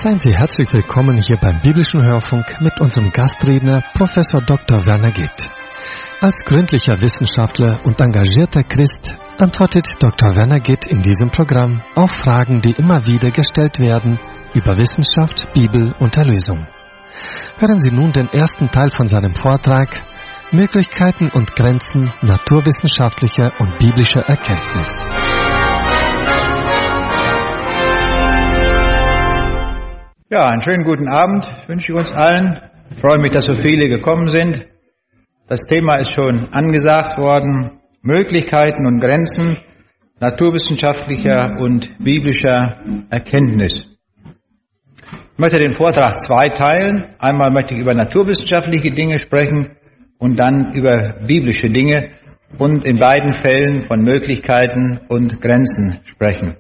Seien Sie herzlich willkommen hier beim Biblischen Hörfunk mit unserem Gastredner Professor Dr. Werner Gitt. Als gründlicher Wissenschaftler und engagierter Christ antwortet Dr. Werner Gitt in diesem Programm auf Fragen, die immer wieder gestellt werden über Wissenschaft, Bibel und Erlösung. Hören Sie nun den ersten Teil von seinem Vortrag Möglichkeiten und Grenzen naturwissenschaftlicher und biblischer Erkenntnis. Ja, einen schönen guten Abend wünsche ich uns allen. Ich freue mich, dass so viele gekommen sind. Das Thema ist schon angesagt worden. Möglichkeiten und Grenzen naturwissenschaftlicher und biblischer Erkenntnis. Ich möchte den Vortrag zweiteilen. Einmal möchte ich über naturwissenschaftliche Dinge sprechen und dann über biblische Dinge und in beiden Fällen von Möglichkeiten und Grenzen sprechen.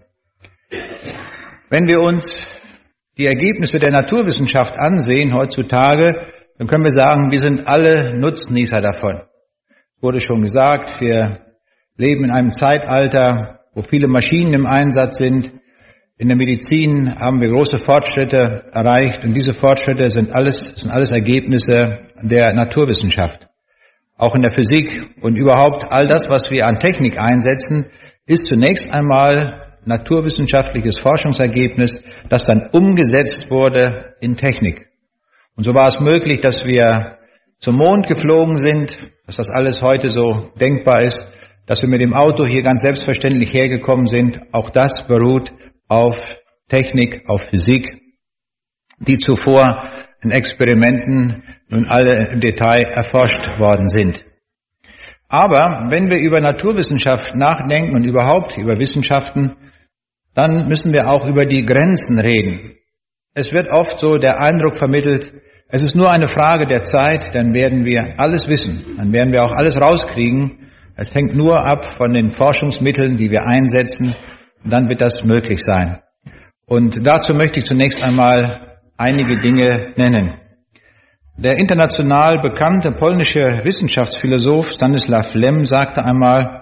Wenn wir uns die Ergebnisse der Naturwissenschaft ansehen heutzutage, dann können wir sagen, wir sind alle Nutznießer davon. Wurde schon gesagt, wir leben in einem Zeitalter, wo viele Maschinen im Einsatz sind. In der Medizin haben wir große Fortschritte erreicht und diese Fortschritte sind alles Ergebnisse der Naturwissenschaft. Auch in der Physik und überhaupt all das, was wir an Technik einsetzen, ist zunächst einmal naturwissenschaftliches Forschungsergebnis, das dann umgesetzt wurde in Technik. Und so war es möglich, dass wir zum Mond geflogen sind, dass das alles heute so denkbar ist, dass wir mit dem Auto hier ganz selbstverständlich hergekommen sind. Auch das beruht auf Technik, auf Physik, die zuvor in Experimenten nun alle im Detail erforscht worden sind. Aber wenn wir über Naturwissenschaft nachdenken und überhaupt über Wissenschaften, dann müssen wir auch über die Grenzen reden. Es wird oft so der Eindruck vermittelt, es ist nur eine Frage der Zeit, dann werden wir alles wissen, dann werden wir auch alles rauskriegen. Es hängt nur ab von den Forschungsmitteln, die wir einsetzen, und dann wird das möglich sein. Und dazu möchte ich zunächst einmal einige Dinge nennen. Der international bekannte polnische Wissenschaftsphilosoph Stanisław Lem sagte einmal,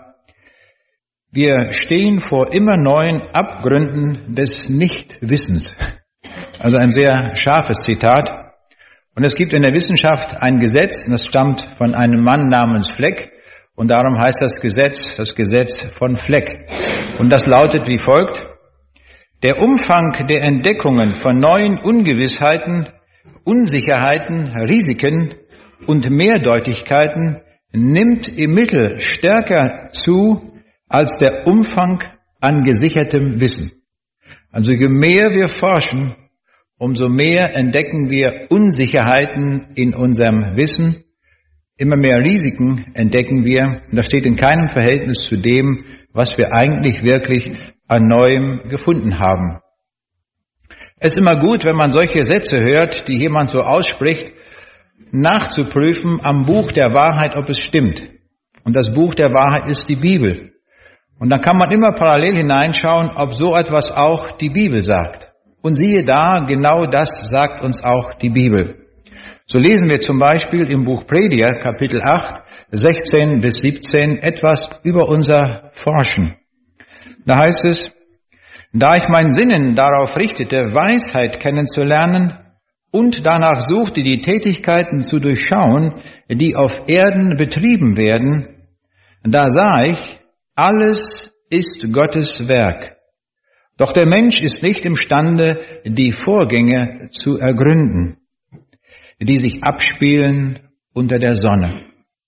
wir stehen vor immer neuen Abgründen des Nichtwissens. Also ein sehr scharfes Zitat. Und es gibt in der Wissenschaft ein Gesetz, das stammt von einem Mann namens Fleck. Und darum heißt das Gesetz von Fleck. Und das lautet wie folgt. Der Umfang der Entdeckungen von neuen Ungewissheiten, Unsicherheiten, Risiken und Mehrdeutigkeiten nimmt im Mittel stärker zu, als der Umfang an gesichertem Wissen. Also je mehr wir forschen, umso mehr entdecken wir Unsicherheiten in unserem Wissen, immer mehr Risiken entdecken wir, und das steht in keinem Verhältnis zu dem, was wir eigentlich wirklich an Neuem gefunden haben. Es ist immer gut, wenn man solche Sätze hört, die jemand so ausspricht, nachzuprüfen am Buch der Wahrheit, ob es stimmt. Und das Buch der Wahrheit ist die Bibel. Und dann kann man immer parallel hineinschauen, ob so etwas auch die Bibel sagt. Und siehe da, genau das sagt uns auch die Bibel. So lesen wir zum Beispiel im Buch Prediger, Kapitel 8, 16 bis 17, etwas über unser Forschen. Da heißt es, da ich mein Sinnen darauf richtete, Weisheit kennenzulernen und danach suchte, die Tätigkeiten zu durchschauen, die auf Erden betrieben werden, da sah ich, alles ist Gottes Werk. Doch der Mensch ist nicht imstande, die Vorgänge zu ergründen, die sich abspielen unter der Sonne.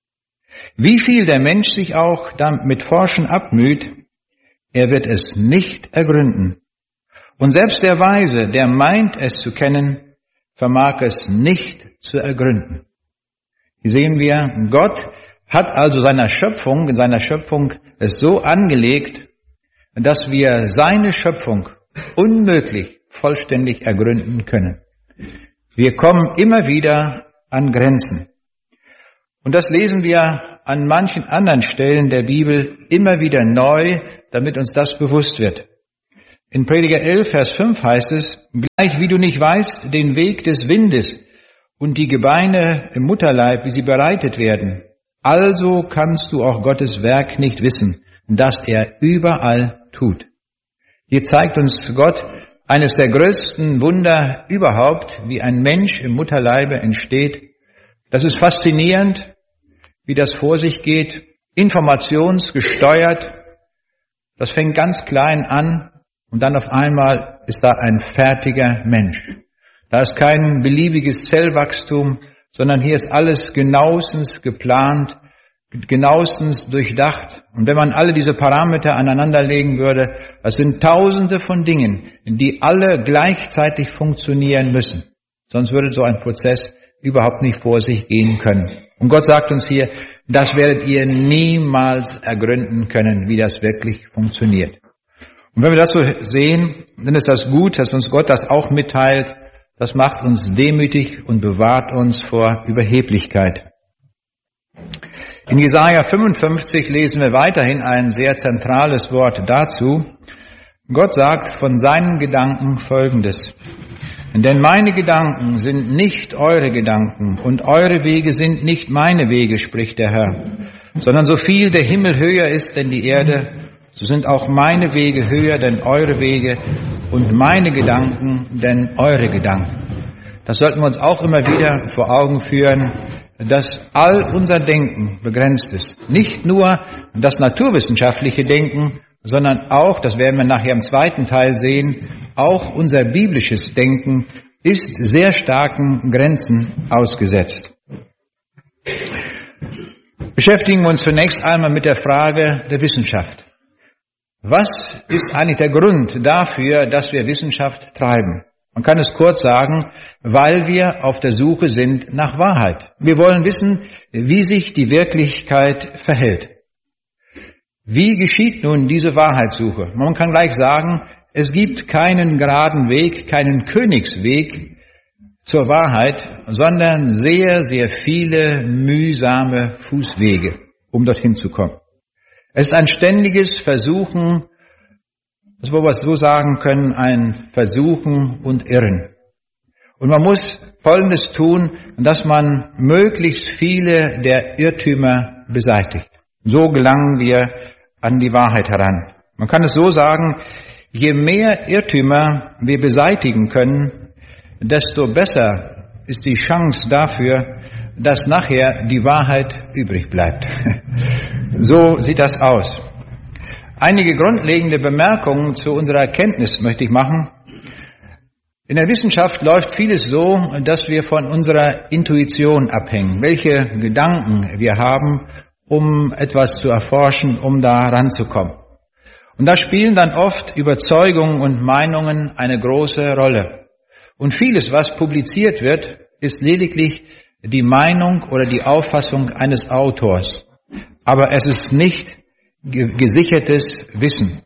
Wie viel der Mensch sich auch mit Forschen abmüht, er wird es nicht ergründen. Und selbst der Weise, der meint es zu kennen, vermag es nicht zu ergründen. Hier sehen wir, Gott hat also in seiner Schöpfung es so angelegt, dass wir seine Schöpfung unmöglich vollständig ergründen können. Wir kommen immer wieder an Grenzen. Und das lesen wir an manchen anderen Stellen der Bibel immer wieder neu, damit uns das bewusst wird. In Prediger 11, Vers 5 heißt es, gleich wie du nicht weißt den Weg des Windes und die Gebeine im Mutterleib, wie sie bereitet werden, also kannst du auch Gottes Werk nicht wissen, das er überall tut. Hier zeigt uns Gott Eines der größten Wunder überhaupt, wie ein Mensch im Mutterleibe entsteht. Das ist faszinierend, wie das vor sich geht, informationsgesteuert. Das fängt ganz klein an und dann auf einmal ist da ein fertiger Mensch. Da ist kein beliebiges Zellwachstum, sondern hier ist alles genauestens geplant, genauestens durchdacht. Und wenn man alle diese Parameter aneinanderlegen würde, das sind Tausende von Dingen, die alle gleichzeitig funktionieren müssen. Sonst würde so ein Prozess überhaupt nicht vor sich gehen können. Und Gott sagt uns hier, das werdet ihr niemals ergründen können, wie das wirklich funktioniert. Und wenn wir das so sehen, dann ist das gut, dass uns Gott das auch mitteilt. Das macht uns demütig und bewahrt uns vor Überheblichkeit. In Jesaja 55 lesen wir weiterhin ein sehr zentrales Wort dazu. Gott sagt von seinen Gedanken Folgendes: Denn meine Gedanken sind nicht eure Gedanken und eure Wege sind nicht meine Wege, spricht der Herr. Sondern so viel der Himmel höher ist denn die Erde, so sind auch meine Wege höher denn eure Wege und meine Gedanken denn eure Gedanken. Das sollten wir uns auch immer wieder vor Augen führen, dass all unser Denken begrenzt ist. Nicht nur das naturwissenschaftliche Denken, sondern auch, das werden wir nachher im zweiten Teil sehen, auch unser biblisches Denken ist sehr starken Grenzen ausgesetzt. Beschäftigen wir uns zunächst einmal mit der Frage der Wissenschaft. Was ist eigentlich der Grund dafür, dass wir Wissenschaft treiben? Man kann es kurz sagen, weil wir auf der Suche sind nach Wahrheit. Wir wollen wissen, wie sich die Wirklichkeit verhält. Wie geschieht nun diese Wahrheitssuche? Man kann gleich sagen, es gibt keinen geraden Weg, keinen Königsweg zur Wahrheit, sondern sehr, sehr viele mühsame Fußwege, um dorthin zu kommen. Es ist ein ständiges Versuchen, das wo wir so sagen können, ein Versuchen und Irren. Und man muss Folgendes tun, dass man möglichst viele der Irrtümer beseitigt. So gelangen wir an die Wahrheit heran. Man kann es so sagen, je mehr Irrtümer wir beseitigen können, desto besser ist die Chance dafür, dass nachher die Wahrheit übrig bleibt. So sieht das aus. Einige grundlegende Bemerkungen zu unserer Erkenntnis möchte ich machen. In der Wissenschaft läuft vieles so, dass wir von unserer Intuition abhängen, welche Gedanken wir haben, um etwas zu erforschen, um da ranzukommen. Und da spielen dann oft Überzeugungen und Meinungen eine große Rolle. Und vieles, was publiziert wird, ist lediglich die Meinung oder die Auffassung eines Autors. Aber es ist nicht gesichertes Wissen.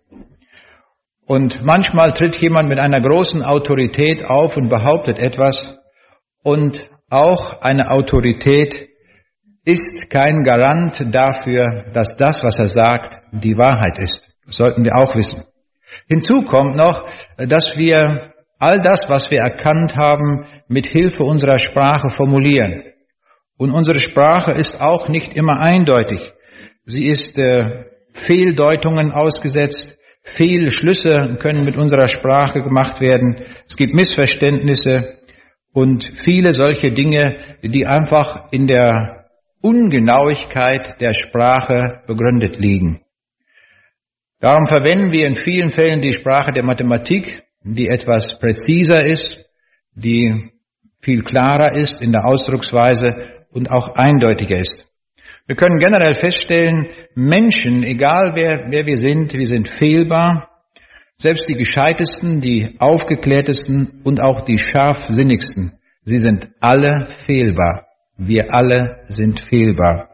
Und manchmal tritt jemand mit einer großen Autorität auf und behauptet etwas. Und auch eine Autorität ist kein Garant dafür, dass das, was er sagt, die Wahrheit ist. Das sollten wir auch wissen. Hinzu kommt noch, dass wir all das, was wir erkannt haben, mit Hilfe unserer Sprache formulieren. Und unsere Sprache ist auch nicht immer eindeutig. Sie ist Fehldeutungen ausgesetzt. Fehlschlüsse können mit unserer Sprache gemacht werden. Es gibt Missverständnisse und viele solche Dinge, die einfach in der Ungenauigkeit der Sprache begründet liegen. Darum verwenden wir in vielen Fällen die Sprache der Mathematik, die etwas präziser ist, die viel klarer ist in der Ausdrucksweise und auch eindeutiger ist. Wir können generell feststellen, Menschen, egal wer wir sind fehlbar. Selbst die gescheitesten, die aufgeklärtesten und auch die scharfsinnigsten, sie sind alle fehlbar. Wir alle sind fehlbar.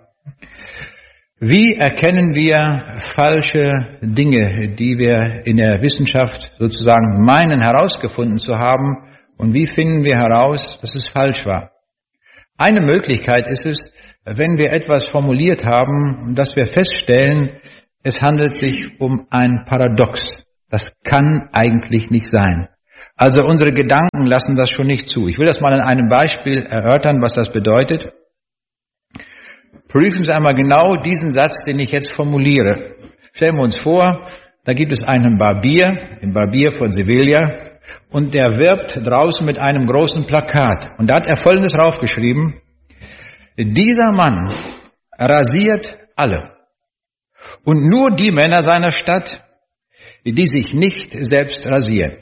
Wie erkennen wir falsche Dinge, die wir in der Wissenschaft sozusagen meinen herausgefunden zu haben, und wie finden wir heraus, dass es falsch war? Eine Möglichkeit ist es, wenn wir etwas formuliert haben, dass wir feststellen, es handelt sich um ein Paradox. Das kann eigentlich nicht sein. Also unsere Gedanken lassen das schon nicht zu. Ich will das mal in einem Beispiel erörtern, was das bedeutet. Prüfen Sie einmal genau diesen Satz, den ich jetzt formuliere. Stellen wir uns vor, da gibt es einen Barbier, den Barbier von Sevilla, und der wirbt draußen mit einem großen Plakat. Und da hat er Folgendes draufgeschrieben: Dieser Mann rasiert alle. Und nur die Männer seiner Stadt, die sich nicht selbst rasieren.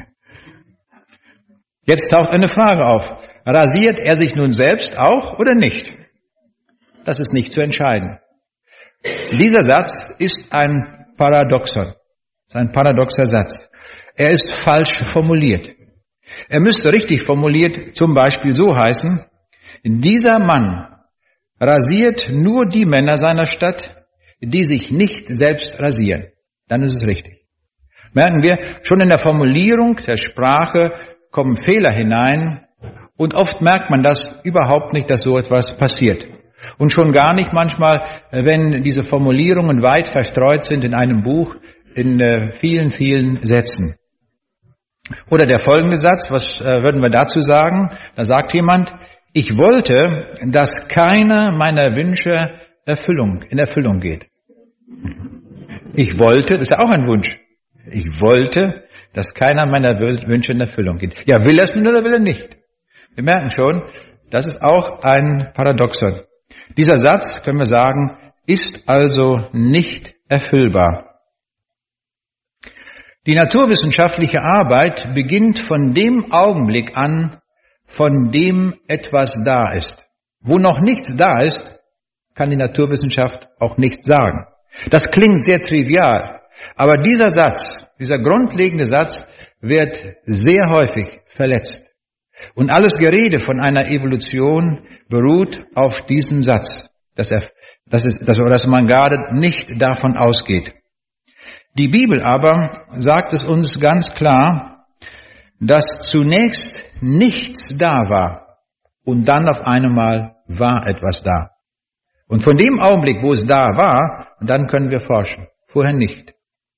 Jetzt taucht eine Frage auf. Rasiert er sich nun selbst auch oder nicht? Das ist nicht zu entscheiden. Dieser Satz ist ein Paradoxon. Das ist ein paradoxer Satz. Er ist falsch formuliert. Er müsste richtig formuliert zum Beispiel so heißen: Dieser Mann rasiert nur die Männer seiner Stadt, die sich nicht selbst rasieren. Dann ist es richtig. Merken wir, schon in der Formulierung der Sprache kommen Fehler hinein und oft merkt man das überhaupt nicht, dass so etwas passiert. Und schon gar nicht manchmal, wenn diese Formulierungen weit verstreut sind in einem Buch, in vielen, vielen Sätzen. Oder der folgende Satz, was würden wir dazu sagen? Da sagt jemand: Ich wollte, dass keiner meiner Wünsche in Erfüllung geht. Ich wollte, das ist ja auch ein Wunsch. Ich wollte, dass keiner meiner Wünsche in Erfüllung geht. Ja, will er es nun oder will er nicht? Wir merken schon, das ist auch ein Paradoxon. Dieser Satz, können wir sagen, ist also nicht erfüllbar. Die naturwissenschaftliche Arbeit beginnt von dem Augenblick an, von dem etwas da ist. Wo noch nichts da ist, kann die Naturwissenschaft auch nichts sagen. Das klingt sehr trivial, aber dieser Satz, dieser grundlegende Satz, wird sehr häufig verletzt. Und alles Gerede von einer Evolution beruht auf diesem Satz, dass man gerade nicht davon ausgeht. Die Bibel aber sagt es uns ganz klar, dass zunächst nichts da war und dann auf einmal war etwas da. Und von dem Augenblick, wo es da war, dann können wir forschen, vorher nicht.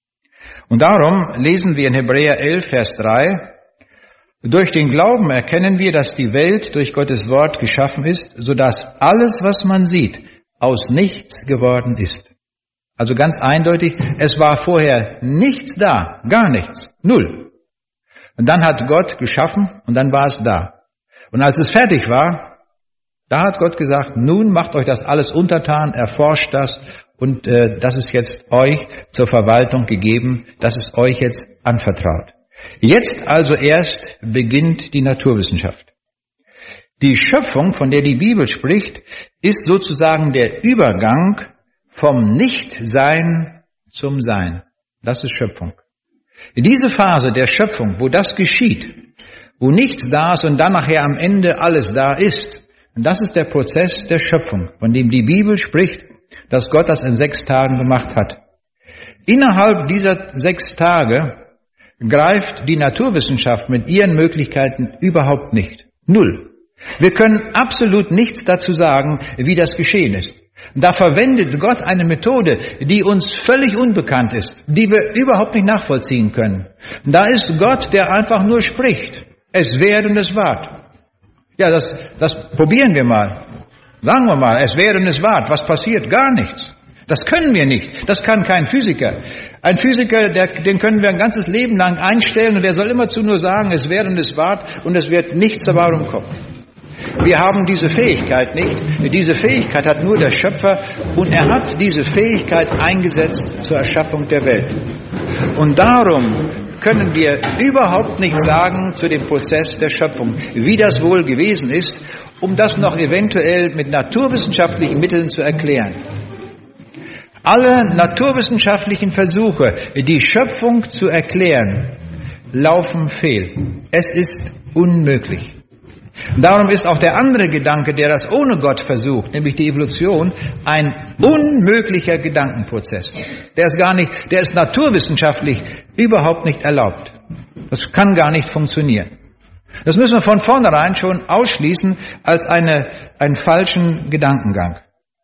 Und darum lesen wir in Hebräer 11, Vers 3, durch den Glauben erkennen wir, dass die Welt durch Gottes Wort geschaffen ist, sodass alles, was man sieht, aus nichts geworden ist. Also ganz eindeutig, es war vorher nichts da, gar nichts, null. Und dann hat Gott geschaffen und dann war es da. Und als es fertig war, da hat Gott gesagt, nun macht euch das alles untertan, erforscht das und das ist jetzt euch zur Verwaltung gegeben, das ist euch jetzt anvertraut. Jetzt also erst beginnt die Naturwissenschaft. Die Schöpfung, von der die Bibel spricht, ist sozusagen der Übergang vom Nichtsein zum Sein. Das ist Schöpfung. Diese Phase der Schöpfung, wo das geschieht, wo nichts da ist und dann nachher am Ende alles da ist, und das ist der Prozess der Schöpfung, von dem die Bibel spricht, dass Gott das in 6 Tagen gemacht hat. Innerhalb dieser 6 Tage greift die Naturwissenschaft mit ihren Möglichkeiten überhaupt nicht. Null. Wir können absolut nichts dazu sagen, wie das geschehen ist. Da verwendet Gott eine Methode, die uns völlig unbekannt ist, die wir überhaupt nicht nachvollziehen können. Da ist Gott, der einfach nur spricht. Es werde und es ward. Ja, das probieren wir mal. Sagen wir mal, es werde und es ward. Was passiert? Gar nichts. Das können wir nicht. Das kann kein Physiker. Ein Physiker, den können wir ein ganzes Leben lang einstellen und der soll immerzu nur sagen, es werde und es ward und es wird nichts dabei rumkommen. Wir haben diese Fähigkeit nicht. Diese Fähigkeit hat nur der Schöpfer und er hat diese Fähigkeit eingesetzt zur Erschaffung der Welt. Und darum können wir überhaupt nichts sagen zu dem Prozess der Schöpfung, wie das wohl gewesen ist, um das noch eventuell mit naturwissenschaftlichen Mitteln zu erklären. Alle naturwissenschaftlichen Versuche, die Schöpfung zu erklären, laufen fehl. Es ist unmöglich. Darum ist auch der andere Gedanke, der das ohne Gott versucht, nämlich die Evolution, ein unmöglicher Gedankenprozess. Der ist naturwissenschaftlich überhaupt nicht erlaubt. Das kann gar nicht funktionieren. Das müssen wir von vornherein schon ausschließen als einen falschen Gedankengang.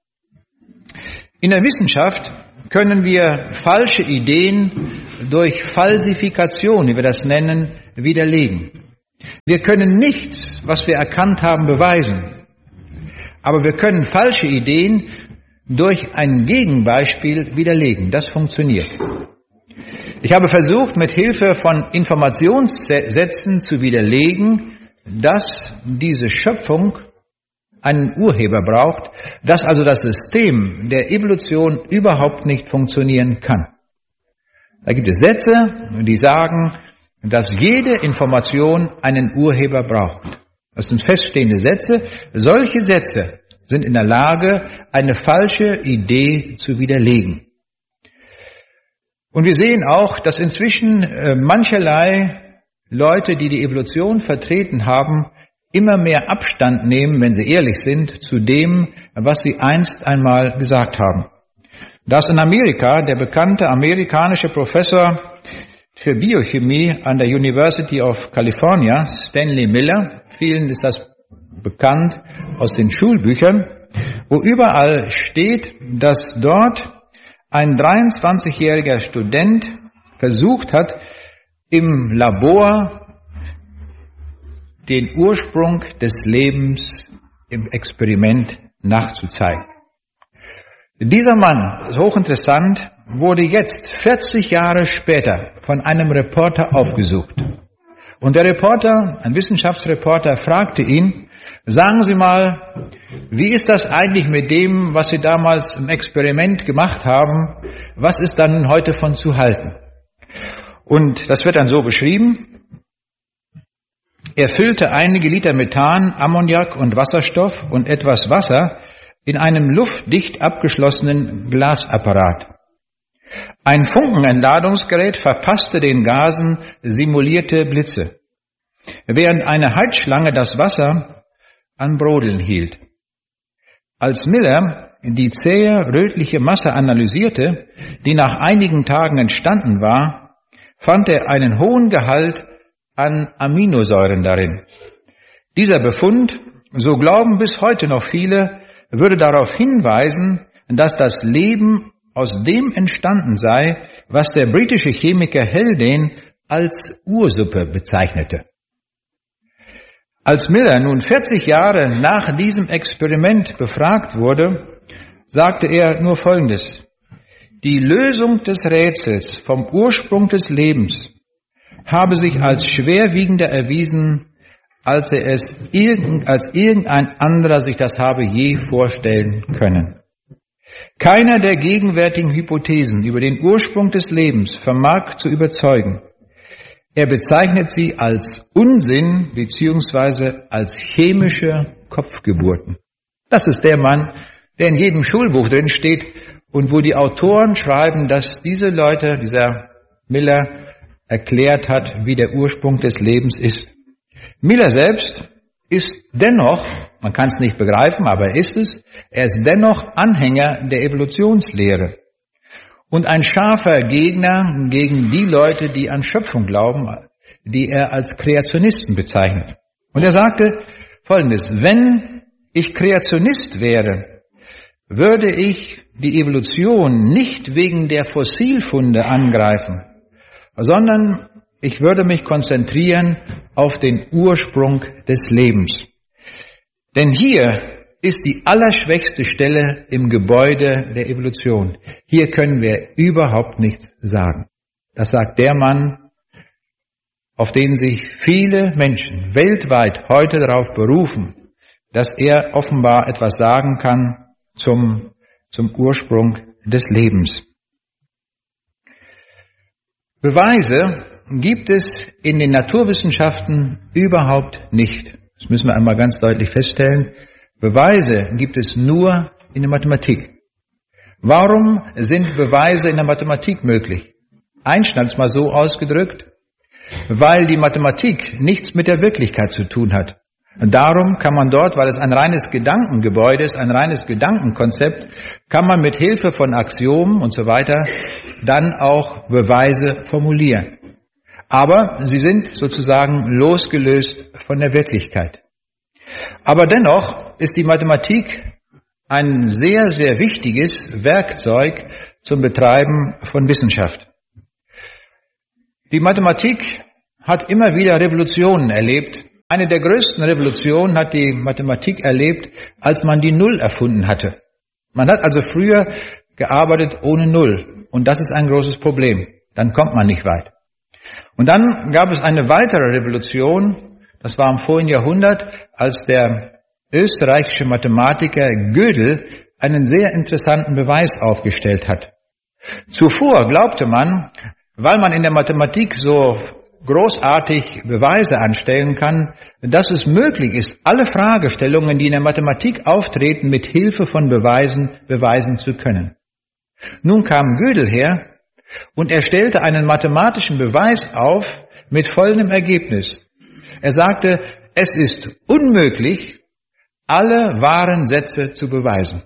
In der Wissenschaft können wir falsche Ideen durch Falsifikation, wie wir das nennen, widerlegen. Wir können nichts, was wir erkannt haben, beweisen. Aber wir können falsche Ideen durch ein Gegenbeispiel widerlegen. Das funktioniert. Ich habe versucht, mit Hilfe von Informationssätzen zu widerlegen, dass diese Schöpfung einen Urheber braucht, dass also das System der Evolution überhaupt nicht funktionieren kann. Da gibt es Sätze, die sagen, dass jede Information einen Urheber braucht. Das sind feststehende Sätze. Solche Sätze sind in der Lage, eine falsche Idee zu widerlegen. Und wir sehen auch, dass inzwischen mancherlei Leute, die die Evolution vertreten haben, immer mehr Abstand nehmen, wenn sie ehrlich sind, zu dem, was sie einst einmal gesagt haben. Dass in Amerika der bekannte amerikanische Professor für Biochemie an der University of California, Stanley Miller, vielen ist das bekannt aus den Schulbüchern, wo überall steht, dass dort ein 23-jähriger Student versucht hat, im Labor den Ursprung des Lebens im Experiment nachzuzeigen. Dieser Mann, hochinteressant, wurde jetzt 40 Jahre später von einem Reporter aufgesucht. Und der Reporter, ein Wissenschaftsreporter, fragte ihn, sagen Sie mal, wie ist das eigentlich mit dem, was Sie damals im Experiment gemacht haben? Was ist dann heute von zu halten? Und das wird dann so beschrieben. Er füllte einige Liter Methan, Ammoniak und Wasserstoff und etwas Wasser in einem luftdicht abgeschlossenen Glasapparat. Ein Funkenentladungsgerät verpasste den Gasen simulierte Blitze, während eine Heizschlange das Wasser an Brodeln hielt. Als Miller die zähe rötliche Masse analysierte, die nach einigen Tagen entstanden war, fand er einen hohen Gehalt an Aminosäuren darin. Dieser Befund, so glauben bis heute noch viele, würde darauf hinweisen, dass das Leben aus dem entstanden sei, was der britische Chemiker Haldane als Ursuppe bezeichnete. Als Miller nun 40 Jahre nach diesem Experiment befragt wurde, sagte er nur Folgendes: Die Lösung des Rätsels vom Ursprung des Lebens habe sich als schwerwiegender erwiesen, als irgendein anderer sich das habe je vorstellen können. Keiner der gegenwärtigen Hypothesen über den Ursprung des Lebens vermag zu überzeugen. Er bezeichnet sie als Unsinn bzw. als chemische Kopfgeburten. Das ist der Mann, der in jedem Schulbuch drin steht und wo die Autoren schreiben, dass diese Leute, dieser Miller, erklärt hat, wie der Ursprung des Lebens ist. Miller selbst ist dennoch, man kann es nicht begreifen, aber er ist es, er ist dennoch Anhänger der Evolutionslehre und ein scharfer Gegner gegen die Leute, die an Schöpfung glauben, die er als Kreationisten bezeichnet. Und er sagte Folgendes: Wenn ich Kreationist wäre, würde ich die Evolution nicht wegen der Fossilfunde angreifen, sondern ich würde mich konzentrieren auf den Ursprung des Lebens. Denn hier ist die allerschwächste Stelle im Gebäude der Evolution. Hier können wir überhaupt nichts sagen. Das sagt der Mann, auf den sich viele Menschen weltweit heute darauf berufen, dass er offenbar etwas sagen kann zum Ursprung des Lebens. Beweise gibt es in den Naturwissenschaften überhaupt nicht. Das müssen wir einmal ganz deutlich feststellen. Beweise gibt es nur in der Mathematik. Warum sind Beweise in der Mathematik möglich? Einstein hat es mal so ausgedrückt, weil die Mathematik nichts mit der Wirklichkeit zu tun hat. Und darum kann man dort, weil es ein reines Gedankengebäude ist, ein reines Gedankenkonzept, kann man mit Hilfe von Axiomen und so weiter dann auch Beweise formulieren. Aber sie sind sozusagen losgelöst von der Wirklichkeit. Aber dennoch ist die Mathematik ein sehr, sehr wichtiges Werkzeug zum Betreiben von Wissenschaft. Die Mathematik hat immer wieder Revolutionen erlebt. Eine der größten Revolutionen hat die Mathematik erlebt, als man die Null erfunden hatte. Man hat also früher gearbeitet ohne Null. Und das ist ein großes Problem. dann kommt man nicht weit. Und dann gab es eine weitere Revolution, das war im vorigen Jahrhundert, als der österreichische Mathematiker Gödel einen sehr interessanten Beweis aufgestellt hat. Zuvor glaubte man, weil man in der Mathematik so großartig Beweise anstellen kann, dass es möglich ist, alle Fragestellungen, die in der Mathematik auftreten, mit Hilfe von beweisen zu können. Nun kam Gödel her und er stellte einen mathematischen Beweis auf mit folgendem Ergebnis. Er sagte, es ist unmöglich, alle wahren Sätze zu beweisen.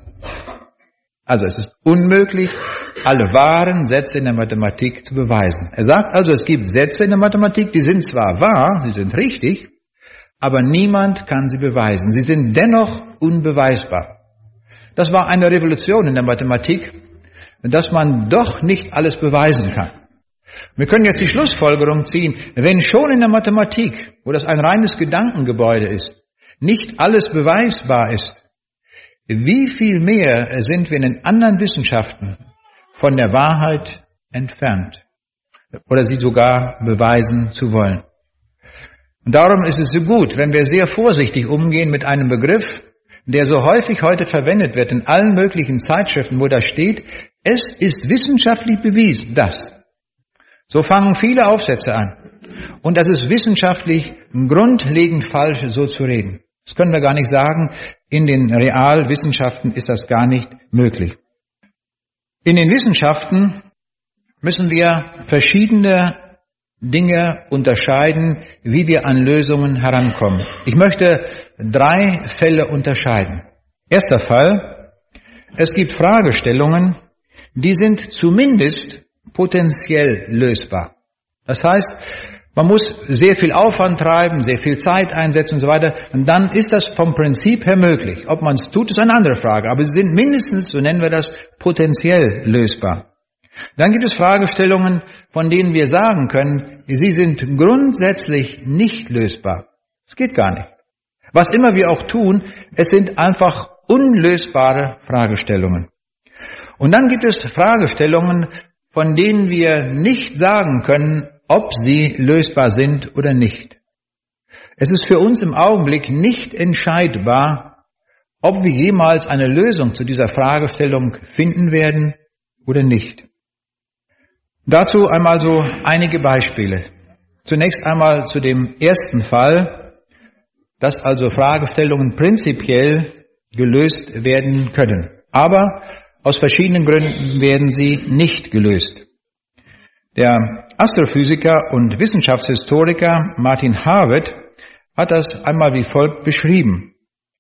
Also es ist unmöglich, alle wahren Sätze in der Mathematik zu beweisen. Er sagt also, es gibt Sätze in der Mathematik, die sind zwar wahr, die sind richtig, aber niemand kann sie beweisen. Sie sind dennoch unbeweisbar. Das war eine Revolution in der Mathematik, dass man doch nicht alles beweisen kann. Wir können jetzt die Schlussfolgerung ziehen, wenn schon in der Mathematik, wo das ein reines Gedankengebäude ist, nicht alles beweisbar ist, wie viel mehr sind wir in den anderen Wissenschaften von der Wahrheit entfernt oder sie sogar beweisen zu wollen. Und darum ist es so gut, wenn wir sehr vorsichtig umgehen mit einem Begriff, der so häufig heute verwendet wird in allen möglichen Zeitschriften, wo da steht, es ist wissenschaftlich bewiesen, dass. So fangen viele Aufsätze an. Und das ist wissenschaftlich grundlegend falsch, so zu reden. Das können wir gar nicht sagen. In den Realwissenschaften ist das gar nicht möglich. In den Wissenschaften müssen wir verschiedene Dinge unterscheiden, wie wir an Lösungen herankommen. Ich möchte 3 Fälle unterscheiden. Erster Fall, es gibt Fragestellungen, die sind zumindest potenziell lösbar. Das heißt, man muss sehr viel Aufwand treiben, sehr viel Zeit einsetzen und so weiter. Und dann ist das vom Prinzip her möglich. Ob man es tut, ist eine andere Frage. Aber sie sind mindestens, so nennen wir das, potenziell lösbar. Dann gibt es Fragestellungen, von denen wir sagen können, sie sind grundsätzlich nicht lösbar. Es geht gar nicht. Was immer wir auch tun, es sind einfach unlösbare Fragestellungen. Und dann gibt es Fragestellungen, von denen wir nicht sagen können, ob sie lösbar sind oder nicht. Es ist für uns im Augenblick nicht entscheidbar, ob wir jemals eine Lösung zu dieser Fragestellung finden werden oder nicht. Dazu einmal so einige Beispiele. Zunächst einmal zu dem ersten Fall, dass also Fragestellungen prinzipiell gelöst werden können. Aber aus verschiedenen Gründen werden sie nicht gelöst. Der Astrophysiker und Wissenschaftshistoriker Martin Harvard hat das einmal wie folgt beschrieben,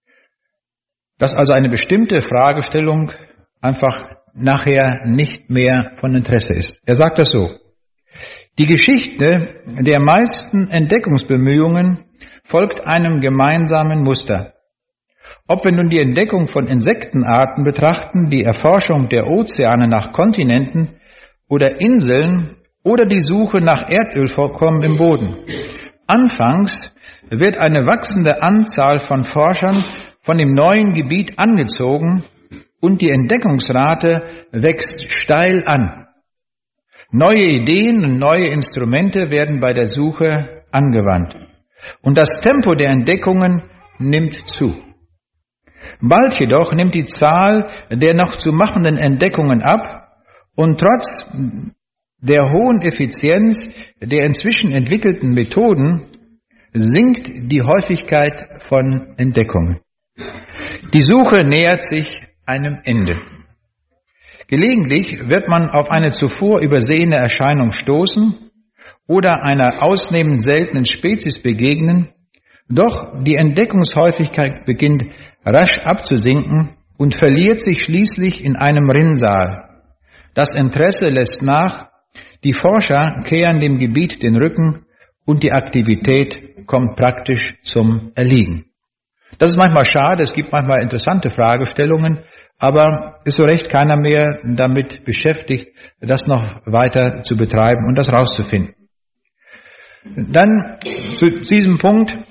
dass also eine bestimmte Fragestellung einfach nachher nicht mehr von Interesse ist. Er sagt das so: Die Geschichte der meisten Entdeckungsbemühungen folgt einem gemeinsamen Muster. Ob wir nun die Entdeckung von Insektenarten betrachten, die Erforschung der Ozeane nach Kontinenten oder Inseln oder die Suche nach Erdölvorkommen im Boden. Anfangs wird eine wachsende Anzahl von Forschern von dem neuen Gebiet angezogen und die Entdeckungsrate wächst steil an. Neue Ideen und neue Instrumente werden bei der Suche angewandt. Und das Tempo der Entdeckungen nimmt zu. Bald jedoch nimmt die Zahl der noch zu machenden Entdeckungen ab und trotz der hohen Effizienz der inzwischen entwickelten Methoden sinkt die Häufigkeit von Entdeckungen. Die Suche nähert sich einem Ende. Gelegentlich wird man auf eine zuvor übersehene Erscheinung stoßen oder einer ausnehmend seltenen Spezies begegnen, doch die Entdeckungshäufigkeit beginnt rasch abzusinken und verliert sich schließlich in einem Rinnsal. Das Interesse lässt nach, die Forscher kehren dem Gebiet den Rücken und die Aktivität kommt praktisch zum Erliegen. Das ist manchmal schade, es gibt manchmal interessante Fragestellungen, aber ist so recht keiner mehr damit beschäftigt, das noch weiter zu betreiben und das rauszufinden. Dann zu diesem Punkt